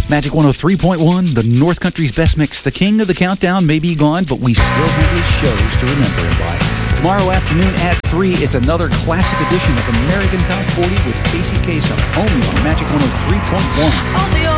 Magic 103.1, the North Country's best mix. The king of the countdown may be gone, but we still do his shows to remember him by. Tomorrow afternoon at 3, it's another classic edition of American Top 40 with Casey Kasem, only on Magic 103.1.